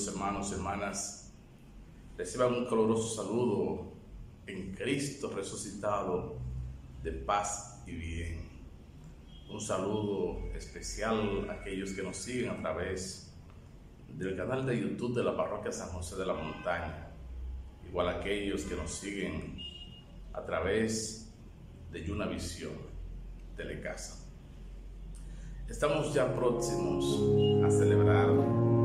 queridos hermanos y hermanas, reciban un caluroso saludo en Cristo resucitado de paz y bien. Un saludo especial a aquellos que nos siguen a través del canal de YouTube de la Parroquia San José de la Montaña, igual a aquellos que nos siguen a través de Yuna Visión Telecasa. Estamos ya próximos a celebrar